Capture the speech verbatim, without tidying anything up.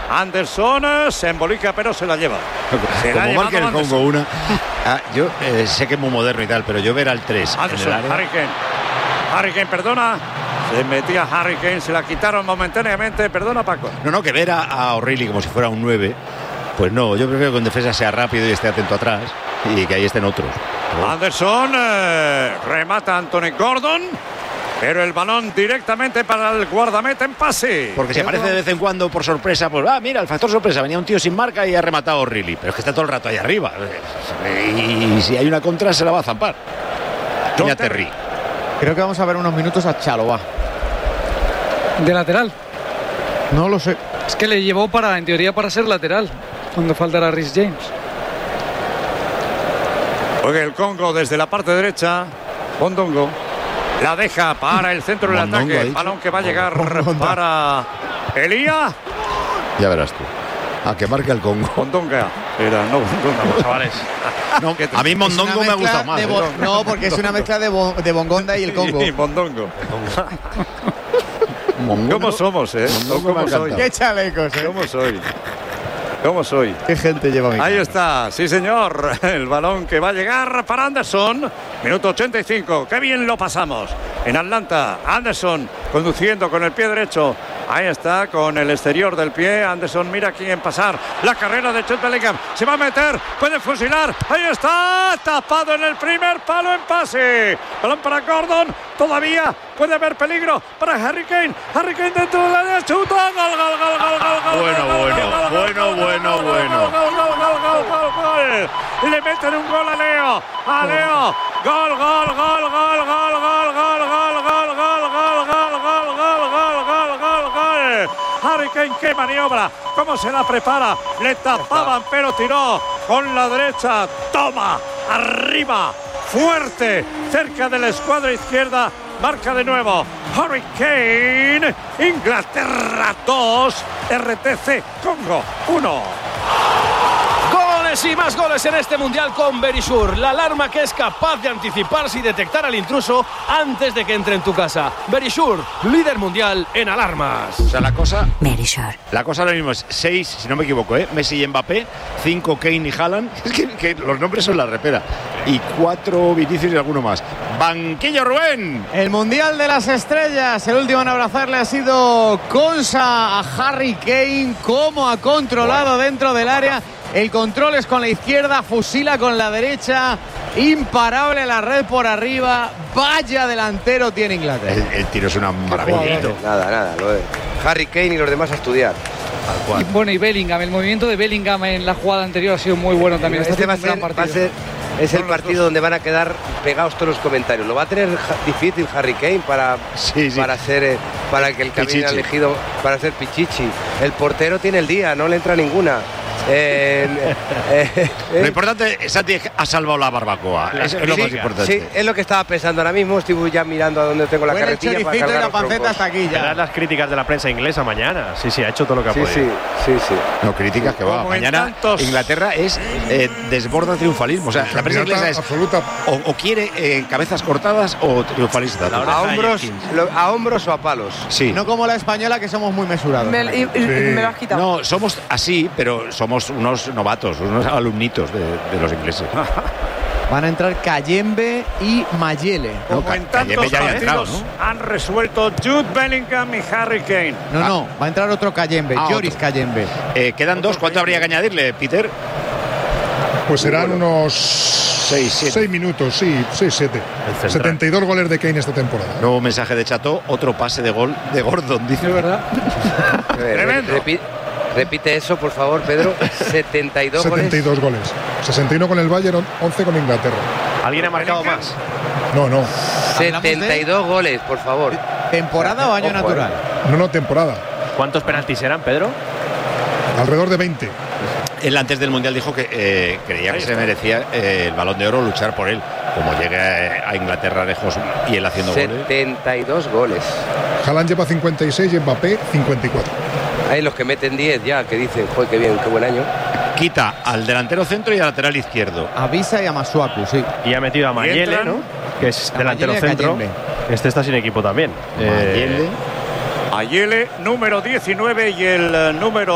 Anderson eh, se embolica, pero se la lleva. Se Como la marque el Congo una. Ah, yo eh, sé que es muy moderno y tal, pero yo ver al tres. Anderson, Harry Kane. Harry Kane, perdona. Se metía Harry Kane, se la quitaron momentáneamente. Perdona, Paco. No, no, que ver a, a O'Reilly como si fuera un nueve. Pues no, yo prefiero que en defensa sea rápido y esté atento atrás y que ahí estén otros. ¿No? Anderson eh, remata a Anthony Gordon, pero el balón directamente para el guardameta en pase. Porque si aparece de vez en cuando por sorpresa, pues ah, mira, el factor sorpresa, venía un tío sin marca y ha rematado a O'Reilly, pero es que está todo el rato ahí arriba. Y si hay una contra se la va a zampar. John Terry. Creo que vamos a ver unos minutos a Chalobah. ¿De lateral? No lo sé. Es que le llevó para, en teoría, para ser lateral, cuando faltará Reece James. Juega el Congo desde la parte derecha. Mondongo la deja para el centro del ataque. Balón que va a llegar para Elía. Ya verás tú. A que marque el Congo. Mondonga. Era, no, Mondonga, chavales. No, a mí Mondongo me ha gustado más. Bo- ¿eh? No, porque es una mezcla de, bo- de Bongonda y el Congo. Sí, Mondongo. ¿Cómo somos, eh? ¿Cómo soy? Qué chalecos, eh. ¿Cómo soy? ¿Cómo soy? Qué gente lleva mi Ahí está, sí señor. El balón que va a llegar para Anderson. Minuto ochenta y cinco. Qué bien lo pasamos. En Atlanta, Anderson conduciendo con el pie derecho. Ahí está, con el exterior del pie. Anderson mira quién pasar. La carrera de Jude Bellingham. Se va a meter, puede fusilar. Ahí está, tapado en el primer palo en pase. Balón para Gordon. Todavía puede haber peligro para Harry Kane. Harry Kane dentro de la área. Chuta. Gol, gol, gol, gol, gol, gol. Bueno, bueno, bueno, bueno, bueno. Gol, gol, gol, gol, gol, gol. Le meten un gol a Leo. A Leo. Gol, gol, gol, gol, gol, gol, gol, gol, gol, gol, gol, gol, gol, gol, gol, gol, gol, gol. Harry Kane, qué maniobra. Cómo se la prepara. Le tapaban, pero tiró con la derecha. Toma. Arriba. Fuerte. Cerca de la escuadra izquierda. Marca de nuevo Harry Kane. Inglaterra dos, R T C Congo uno. Goles y más goles en este mundial con Verisure, la alarma que es capaz de anticiparse y detectar al intruso antes de que entre en tu casa. Verisure, líder mundial en alarmas. O sea, la cosa Verisure. La cosa ahora mismo es seis, si no me equivoco, ¿eh? Messi y Mbappé, cinco Kane y Haaland. Es que, que los nombres son la repera. Y cuatro Vinicius y alguno más. Banquillo, Rubén. El Mundial de las Estrellas. El último en abrazarle ha sido Konsa a Harry Kane. Cómo ha controlado bueno. dentro del área. El control es con la izquierda, fusila con la derecha. Imparable la red por arriba. Vaya delantero tiene Inglaterra. El, el tiro es una maravilla. Nada, nada. Lo de Harry Kane y los demás a estudiar. Y, bueno, y Bellingham, el movimiento de Bellingham en la jugada anterior ha sido muy bueno también. Este va a, ser, va a ser es el partido donde van a quedar pegados todos los comentarios. Lo va a tener difícil Harry Kane para, sí, sí. para ser para que el camino elegido para ser Pichichi. El portero tiene el día, no le entra ninguna. Eh, eh, eh, lo importante es que ha salvado la barbacoa. Es, es lo sí, más importante. Sí, es lo que estaba pensando ahora mismo. Estoy ya mirando a dónde tengo la bueno, carretilla el para cargar y la los panceta hasta aquí ya. Las críticas de la prensa inglesa mañana. Sí, sí, ha hecho todo lo que ha sí, podido. Sí, sí, sí. No, críticas que va. Mañana tantos... Inglaterra es eh, desborda triunfalismo. O sea, la prensa inglesa es absoluta. O, o quiere eh, cabezas cortadas o triunfalista. A hombros, lo, a hombros o a palos. Sí. No como la española, que somos muy mesurados. Me, y, y, sí. me lo has quitado. No, somos así, pero somos unos novatos. Unos alumnitos de, de los ingleses. Van a entrar Kayembe y Mayele. No, Como en tantos ya partidos entrado, ¿no? han resuelto Jude Bellingham y Harry Kane. No, ah. no, va a entrar otro Kayembe, ah, Joris otro. Kayembe. Eh, quedan dos, ¿cuánto habría que añadirle, Peter? Pues serán bueno. unos seis, siete. seis minutos, sí, seis, siete. setenta y dos goles de Kane esta temporada. Nuevo mensaje de Chato, otro pase de gol de Gordon, dice. ¿Verdad? Tremendo. Repi repite eso, por favor, Pedro. setenta y dos goles. setenta y dos goles. sesenta y uno con el Bayern, once con Inglaterra. ¿Alguien ha marcado más? No, no. setenta y dos goles, por favor. ¿Temporada o año Ojo, natural? No, no, temporada. ¿Cuántos penaltis eran, Pedro? Alrededor de veinte. Él antes del Mundial dijo que eh, creía que se merecía eh, el Balón de Oro, luchar por él. Como llegue a Inglaterra lejos y él haciendo setenta y dos goles. setenta y dos goles. Haaland lleva cincuenta y seis y Mbappé cincuenta y cuatro. Hay los que meten diez ya, que dicen, joder, qué bien, qué buen año. Quita al delantero centro y al lateral izquierdo. A Visa y a Masuaku, sí. Y ha metido a Mayele, ¿no? Que es a delantero centro. Este está sin equipo también. Mayele. Eh... Ayele, número diecinueve y el número